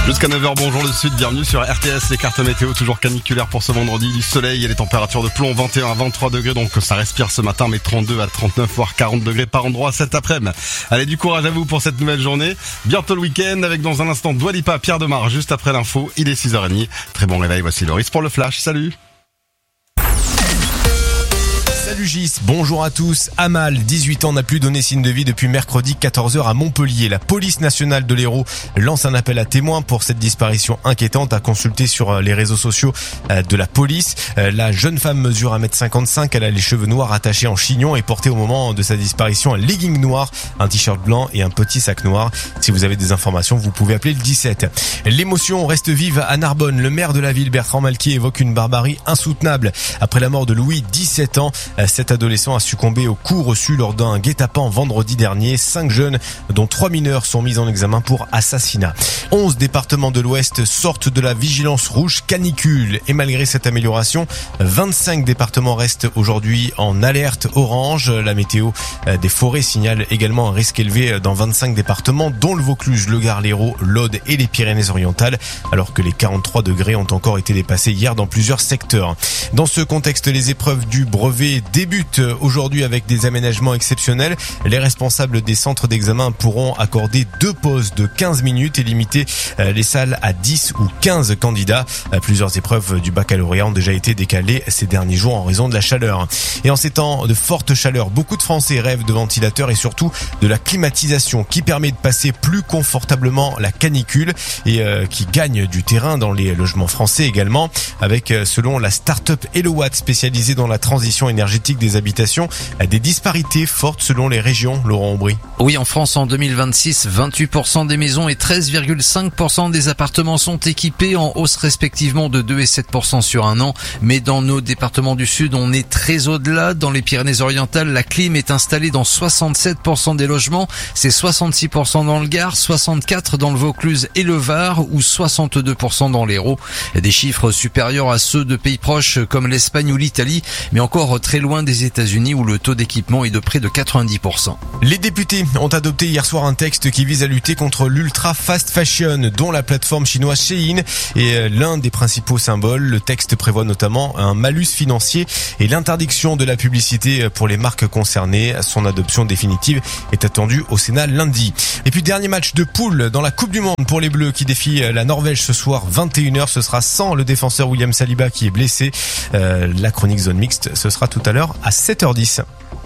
Jusqu'à 9h, bonjour le Sud, bienvenue sur RTS, les cartes météo toujours caniculaires pour ce vendredi, du soleil et les températures de plomb 21 à 23 degrés, donc ça respire ce matin, mais 32 à 39 voire 40 degrés par endroit cet après-midi. Allez, du courage à vous pour cette nouvelle journée, bientôt le week-end avec dans un instant Dua Lipa, Pierre Demar, juste après l'info, il est 6h30, très bon réveil, voici Loris pour le Flash, salut. Salut Gis, bonjour à tous. Amal, 18 ans, n'a plus donné signe de vie depuis mercredi 14h à Montpellier. La police nationale de l'Hérault lance un appel à témoins pour cette disparition inquiétante à consulter sur les réseaux sociaux de la police. La jeune femme mesure 1m55, elle a les cheveux noirs attachés en chignon et portait au moment de sa disparition un legging noir, un t-shirt blanc et un petit sac noir. Si vous avez des informations, vous pouvez appeler le 17. L'émotion reste vive à Narbonne. Le maire de la ville, Bertrand Malquier, évoque une barbarie insoutenable. Après la mort de Louis, 17 ans, cet adolescent a succombé aux coups reçus lors d'un guet-apens vendredi dernier. 5 jeunes, dont 3 mineurs, sont mis en examen pour assassinat. 11 départements de l'Ouest sortent de la vigilance rouge canicule. Et malgré cette amélioration, 25 départements restent aujourd'hui en alerte orange. La météo des forêts signale également un risque élevé dans 25 départements, dont le Vaucluse, le Gard, l'Hérault, l'Aude et les Pyrénées-Orientales, alors que les 43 degrés ont encore été dépassés hier dans plusieurs secteurs. Dans ce contexte, les épreuves du brevet débutent aujourd'hui avec des aménagements exceptionnels. Les responsables des centres d'examen pourront accorder 2 pauses de 15 minutes et limiter les salles à 10 ou 15 candidats. Plusieurs épreuves du baccalauréat ont déjà été décalées ces derniers jours en raison de la chaleur. Et en ces temps de forte chaleur, beaucoup de Français rêvent de ventilateurs et surtout de la climatisation qui permet de passer plus confortablement la canicule et qui gagne du terrain dans les logements français également, avec selon la start-up Elowatt spécialisée dans la transition énergétique des habitations, des disparités fortes selon les régions. Laurent Aubry. Oui, en France, en 2026, 28% des maisons et 13,5% des appartements sont équipés, en hausse respectivement de 2 et 7% sur un an. Mais dans nos départements du Sud, on est très au-delà. Dans les Pyrénées-Orientales, la clim est installée dans 67% des logements. C'est 66% dans le Gard, 64% dans le Vaucluse et le Var, ou 62% dans l'Hérault. Des chiffres supérieurs à ceux de pays proches comme l'Espagne ou l'Italie, mais encore très loin des États-Unis où le taux d'équipement est de près de 90%. Les députés ont adopté hier soir un texte qui vise à lutter contre l'ultra fast fashion, dont la plateforme chinoise Shein est l'un des principaux symboles. Le texte prévoit notamment un malus financier et l'interdiction de la publicité pour les marques concernées. Son adoption définitive est attendue au Sénat lundi. Et puis dernier match de poule dans la Coupe du Monde pour les Bleus qui défient la Norvège ce soir 21h. Ce sera sans le défenseur William Saliba qui est blessé. La chronique zone mixte, ce sera tout à l'heure à 7h10.